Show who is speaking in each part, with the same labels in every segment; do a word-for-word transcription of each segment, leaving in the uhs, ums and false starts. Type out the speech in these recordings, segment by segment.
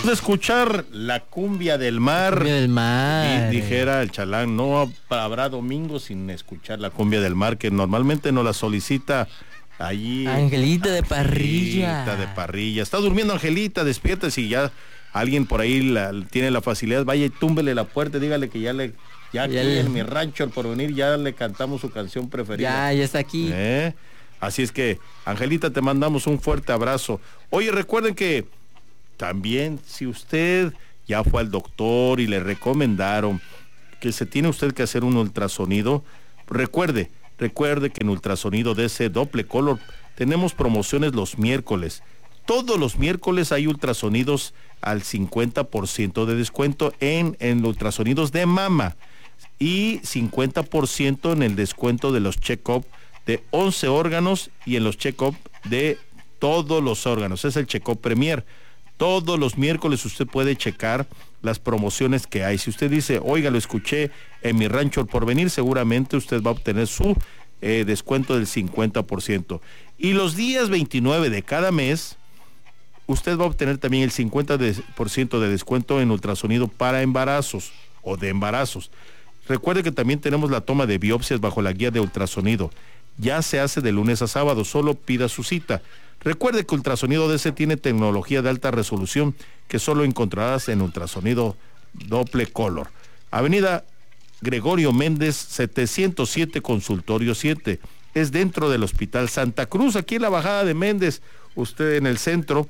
Speaker 1: de escuchar la cumbia del mar.
Speaker 2: Cumbia del mar.
Speaker 1: Y dijera el Chalán, no habrá domingo sin escuchar la cumbia del mar, que normalmente nos la solicita allí.
Speaker 2: Angelita de Parrilla.
Speaker 1: Angelita de Parrilla. Está durmiendo Angelita, despierta, si ya alguien por ahí la, tiene la facilidad, vaya y túmbele la puerta, dígale que ya le, ya, ya aquí le... en mi rancho al porvenir ya le cantamos su canción preferida.
Speaker 2: Ya, ya está aquí.
Speaker 1: ¿Eh? Así es que, Angelita, te mandamos un fuerte abrazo. Oye, recuerden que también si usted ya fue al doctor y le recomendaron que se tiene usted que hacer un ultrasonido, recuerde, recuerde que en ultrasonido D C Doble Color tenemos promociones los miércoles. Todos los miércoles hay ultrasonidos al cincuenta por ciento de descuento en, en ultrasonidos de mama y cincuenta por ciento en el descuento de los check-up de once órganos y en los check-up de todos los órganos. Es el check-up Premier. Todos los miércoles usted puede checar las promociones que hay. Si usted dice, oiga, lo escuché en mi rancho El Porvenir, seguramente usted va a obtener su eh, descuento del cincuenta por ciento. Y los días veintinueve de cada mes, usted va a obtener también el cincuenta por ciento de descuento en ultrasonido para embarazos o de embarazos. Recuerde que también tenemos la toma de biopsias bajo la guía de ultrasonido. Ya se hace de lunes a sábado, solo pida su cita. Recuerde que ultrasonido D C tiene tecnología de alta resolución que solo encontrarás en ultrasonido Doble Color. Avenida Gregorio Méndez, setecientos siete, Consultorio siete. Es dentro del Hospital Santa Cruz, aquí en la bajada de Méndez. Usted en el centro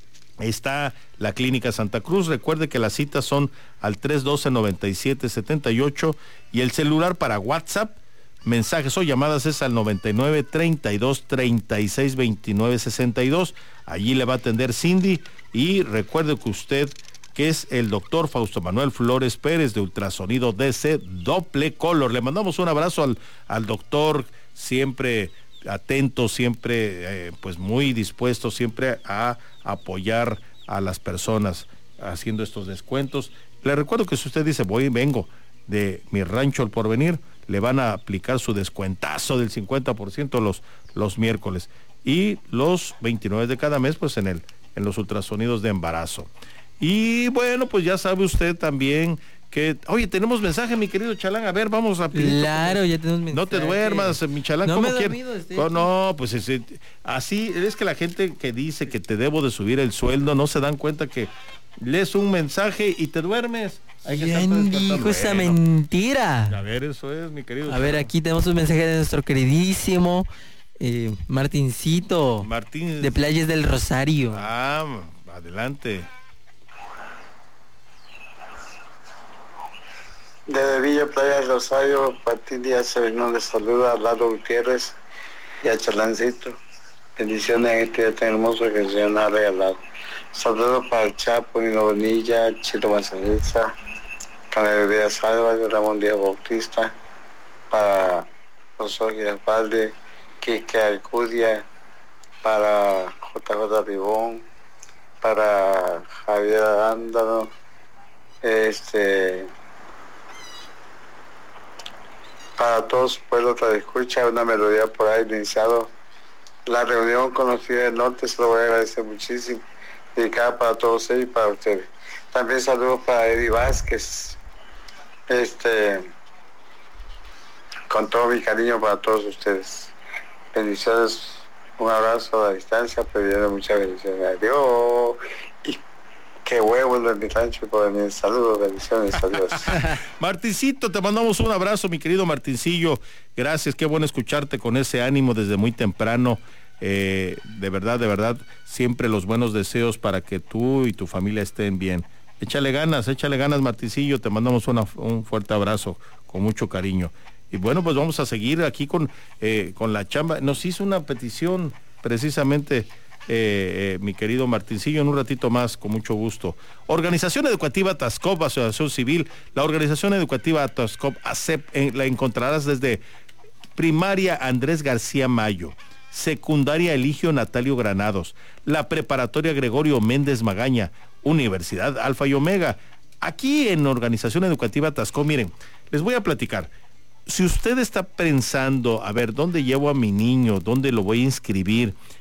Speaker 1: está la Clínica Santa Cruz. Recuerde que las citas son al tres uno dos, nueve siete siete ocho y el celular para WhatsApp, mensajes o llamadas es al noventa y nueve, treinta y dos, treinta y seis, veintinueve, sesenta y dos. Allí le va a atender Cindy y recuerde que usted, que es el doctor Fausto Manuel Flores Pérez de ultrasonido D C Doble Color. Le mandamos un abrazo al, al doctor, siempre atento, siempre eh, pues muy dispuesto siempre a apoyar a las personas haciendo estos descuentos. Le recuerdo que si usted dice, voy, vengo de mi rancho El Porvenir, le van a aplicar su descuentazo del cincuenta por ciento los, los miércoles y los veintinueve de cada mes pues en el en los ultrasonidos de embarazo. Y bueno, pues ya sabe usted también que, oye, tenemos mensaje, mi querido Chalán, a ver, vamos a pedir.
Speaker 2: Claro, ya tenemos mensaje.
Speaker 1: No te duermas, mi Chalán,
Speaker 2: no
Speaker 1: ¿cómo
Speaker 2: me he
Speaker 1: quieres?
Speaker 2: dormido, estoy
Speaker 1: Oh, no, pues es, así, es que la gente que dice que te debo de subir el sueldo, no se dan cuenta que lees un mensaje y te duermes. Hay que
Speaker 2: ¿Quién dijo esa mentira?
Speaker 1: A ver, eso es, mi querido
Speaker 2: A
Speaker 1: Chalán.
Speaker 2: ver, aquí tenemos un mensaje de nuestro queridísimo eh, Martincito.
Speaker 1: Martín.
Speaker 2: De Playas del Rosario.
Speaker 1: Ah, adelante.
Speaker 3: Desde Villa Playa del Rosario, Martín Díaz Severino les saluda a Lalo Gutiérrez y a Chalancito. Bendiciones en este día tan hermoso que el Señor nos ha regalado. Saludos para el Chapo, Nino Bonilla, Chilo Manzanilla, Canelo Díaz Álvarez, Ramón Díaz Bautista, para José Díaz Valde, Quique Alcudia, para J J Ribón, para Javier Ándalo, este... para todos su pueblo que escucha una melodía por ahí iniciado la reunión con los Tigres del Norte, se lo voy a agradecer muchísimo, dedicada para todos ellos y para ustedes. También saludos para Eddie Vázquez, este, con todo mi cariño para todos ustedes. Bendiciones, un abrazo a la distancia, pidiendo muchas bendiciones. Adiós. Y qué huevo de mi rancho por venir. Saludos, bendiciones, saludos.
Speaker 1: Martincito, te mandamos un abrazo, mi querido Martincillo. Gracias, qué bueno escucharte con ese ánimo desde muy temprano. Eh, de verdad, de verdad, siempre los buenos deseos para que tú y tu familia estén bien. Échale ganas, échale ganas, Martincillo. Te mandamos una, un fuerte abrazo, con mucho cariño. Y bueno, pues vamos a seguir aquí con, eh, con la chamba. Nos hizo una petición precisamente... Eh, eh, mi querido Martincillo, en un ratito más, con mucho gusto. Organización Educativa Tascop, Asociación Civil. La Organización Educativa Tascop, A C E P, eh, la encontrarás desde primaria Andrés García Mayo, secundaria Eligio Natalio Granados, la preparatoria Gregorio Méndez Magaña, Universidad Alfa y Omega. Aquí en Organización Educativa Tascop, miren, les voy a platicar. Si usted está pensando, a ver, ¿dónde llevo a mi niño? ¿Dónde lo voy a inscribir?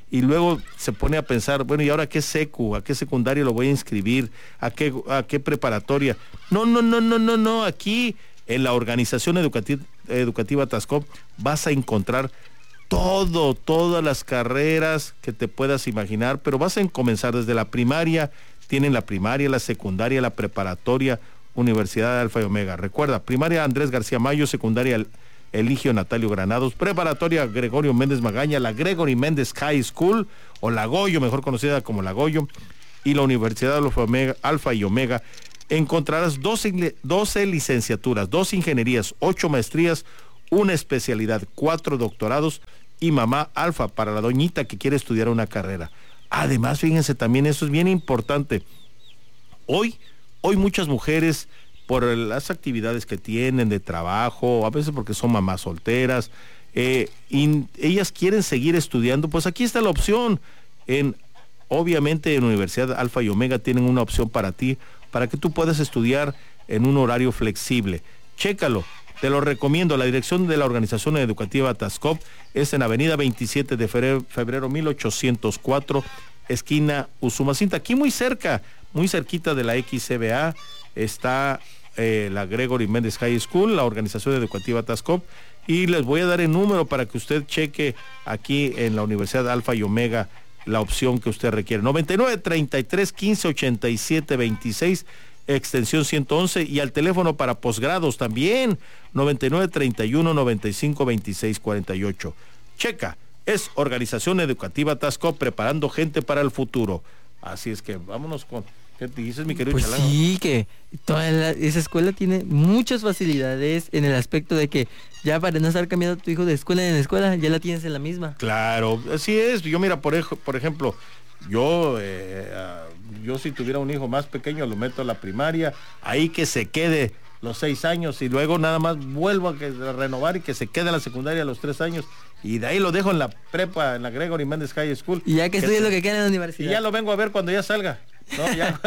Speaker 1: y luego se pone a pensar, bueno, ¿y ahora qué secu? ¿A qué secundaria lo voy a inscribir? ¿A qué, a qué preparatoria? No, no, no, no, no, no. Aquí en la Organización Educativa, Educativa Tascop vas a encontrar todo, todas las carreras que te puedas imaginar, pero vas a comenzar desde la primaria. Tienen la primaria, la secundaria, la preparatoria, Universidad de Alfa y Omega. Recuerda, primaria Andrés García Mayo, secundaria Eligio Natalio Granados, preparatoria Gregorio Méndez Magaña, la Gregory Méndez High School, o la Goyo, mejor conocida como la Goyo, y la Universidad de Alfa, Omega, Alfa y Omega. Encontrarás doce, doce licenciaturas, dos ingenierías, ocho maestrías, una especialidad, cuatro doctorados y mamá alfa para la doñita que quiere estudiar una carrera. Además, fíjense también, eso es bien importante. Hoy, hoy muchas mujeres, por las actividades que tienen de trabajo, a veces porque son mamás solteras, eh, y ellas quieren seguir estudiando, pues aquí está la opción. En, obviamente en Universidad Alfa y Omega tienen una opción para ti, para que tú puedas estudiar en un horario flexible. Chécalo, te lo recomiendo. La dirección de la Organización Educativa Tascop es en Avenida veintisiete de febrero mil ochocientos cuatro, esquina Usumacinta, aquí muy cerca, muy cerquita de la X C B A, está eh, la Gregory Méndez High School, la Organización Educativa Tascop, y les voy a dar el número para que usted cheque aquí en la Universidad Alfa y Omega la opción que usted requiere. noventa y nueve, treinta y tres, quince, ochenta y siete, veintiséis, extensión ciento once, y al teléfono para posgrados también, noventa y nueve, treinta y uno, noventa y cinco, veintiséis, cuarenta y ocho. Checa, es Organización Educativa Tascop, preparando gente para el futuro. Así es que vámonos con... ¿Qué dices, mi querido
Speaker 2: Pues
Speaker 1: Chalán?
Speaker 2: sí, que toda la- esa escuela tiene muchas facilidades en el aspecto de que ya para no estar cambiando a tu hijo de escuela en escuela, ya la tienes en la misma.
Speaker 1: Claro, así es. Yo mira, por, ej- por ejemplo, yo, eh, ah, yo si tuviera un hijo más pequeño, lo meto a la primaria, ahí que se quede los seis años y luego nada más vuelvo a, que, a renovar y que se quede en la secundaria a los tres años y de ahí lo dejo en la prepa, en la Gregory Méndez High School.
Speaker 2: Y ya que estudie
Speaker 1: te-
Speaker 2: lo que queda en la
Speaker 1: Y
Speaker 2: universidad.
Speaker 1: ya lo vengo a ver cuando ya salga, ¿no? Ya,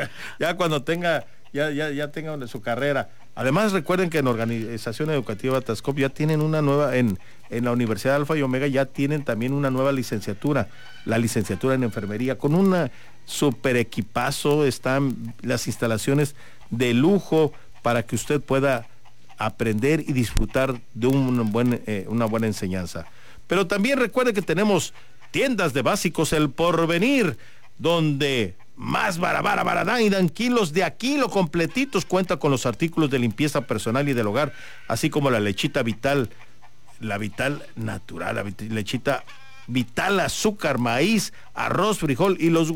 Speaker 1: ya cuando tenga, ya, ya, ya tenga su carrera. Además, recuerden que en Organización Educativa Tascop ya tienen una nueva, en, en la Universidad Alfa y Omega ya tienen también una nueva licenciatura, la licenciatura en enfermería, con un super equipazo, están las instalaciones de lujo para que usted pueda aprender y disfrutar de un buen, eh, una buena enseñanza. Pero también recuerde que tenemos tiendas de básicos El Porvenir, donde más barabara baradán y dan kilos de a kilo completitos. Cuenta con los artículos de limpieza personal y del hogar, así como la lechita vital, la vital natural, la vit- lechita vital, azúcar, maíz, arroz, frijol y los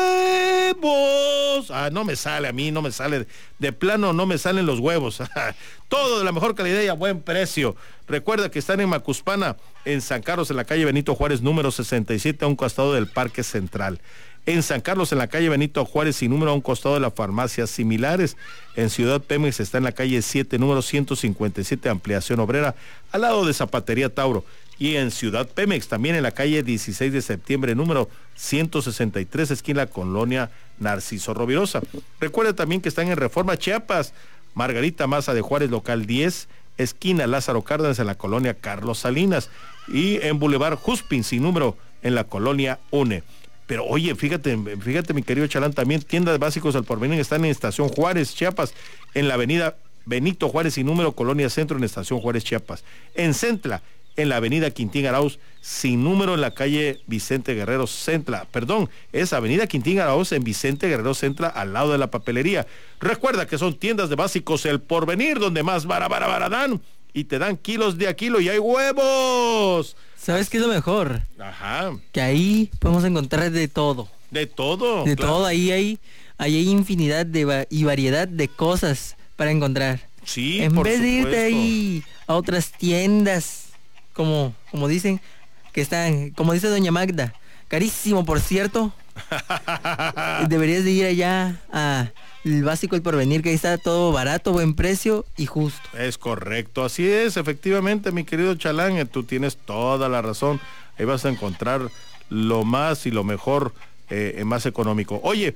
Speaker 1: huevos. Ah, no me sale a mí, no me sale. De plano no me salen los huevos. Todo de la mejor calidad y a buen precio. Recuerda que están en Macuspana, en San Carlos, en la calle Benito Juárez, número sesenta y siete, a un costado del Parque Central. En San Carlos, en la calle Benito Juárez, sin número, a un costado de las farmacias similares. En Ciudad Pemex está en la calle siete, número ciento cincuenta y siete, ampliación obrera, al lado de Zapatería Tauro. Y en Ciudad Pemex, también en la calle dieciséis de septiembre, número ciento sesenta y tres, esquina Colonia Narciso Rovirosa. Recuerde también que están en Reforma Chiapas, Margarita Maza de Juárez, local diez, esquina Lázaro Cárdenas, en la colonia Carlos Salinas. Y en Boulevard Juspin, sin número, en la colonia UNE. Pero oye, fíjate, fíjate mi querido Chalán, también tiendas básicos al porvenir están en Estación Juárez, Chiapas, en la avenida Benito Juárez, sin número, Colonia Centro, en Estación Juárez, Chiapas. En Centla, en la avenida Quintín Arauz, sin número, en la calle Vicente Guerrero Centla. Perdón, es avenida Quintín Arauz en Vicente Guerrero Centla, al lado de la papelería. Recuerda que son tiendas de básicos El Porvenir, donde más bara, bara, bara dan, y te dan kilos de a kilo y hay huevos.
Speaker 2: ¿Sabes qué es lo mejor?
Speaker 1: Ajá,
Speaker 2: Que ahí podemos encontrar de todo.
Speaker 1: de todo.
Speaker 2: De
Speaker 1: claro.
Speaker 2: todo, ahí hay, ahí hay infinidad de va- y variedad de cosas para encontrar.
Speaker 1: Sí,
Speaker 2: En
Speaker 1: por
Speaker 2: vez de irte
Speaker 1: supuesto.
Speaker 2: ahí a otras tiendas, como, como dicen, que están, como dice doña Magda, carísimo por cierto, deberías de ir allá a el básico El Porvenir, que ahí está todo barato, buen precio y justo.
Speaker 1: Es correcto, así es, efectivamente, mi querido Chalán, eh, tú tienes toda la razón. Ahí vas a encontrar lo más y lo mejor, eh, eh, más económico. Oye,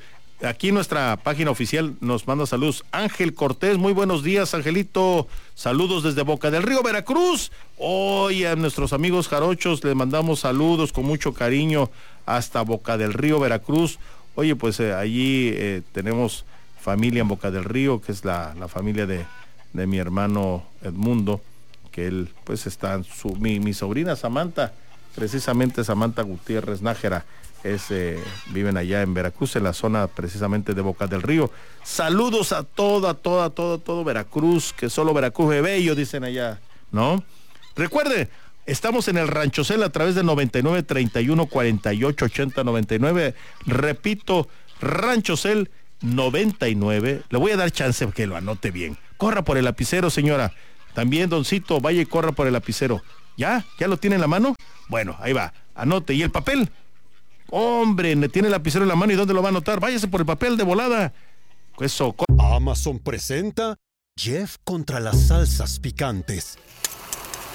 Speaker 1: aquí en nuestra página oficial nos manda saludos Ángel Cortés. Muy buenos días, Angelito. Saludos desde Boca del Río, Veracruz. Hoy a nuestros amigos jarochos les mandamos saludos con mucho cariño hasta Boca del Río, Veracruz. Oye, pues eh, allí eh, tenemos familia en Boca del Río, que es la, la familia de, de mi hermano Edmundo, que él pues está en su, mi, mi sobrina Samantha, precisamente Samantha Gutiérrez Nájera, es, eh, viven allá en Veracruz, en la zona precisamente de Boca del Río. Saludos a toda, toda, todo, todo Veracruz, que solo Veracruz es bello, dicen allá, ¿no? Recuerde, estamos en el Rancho Cel a través de noventa y nueve, treinta y uno, cuarenta y ocho, ochenta, noventa y nueve. Repito, Rancho Cel noventa y nueve. Le voy a dar chance que lo anote bien. Corra por el lapicero, señora. También, doncito, vaya y corra por el lapicero. ¿Ya? ¿Ya lo tiene en la mano? Bueno, ahí va. Anote. ¿Y el papel? Hombre, le tiene el lapicero en la mano. ¿Y dónde lo va a anotar? Váyase por el papel de volada. Eso.
Speaker 4: Amazon presenta Jeff contra las salsas picantes.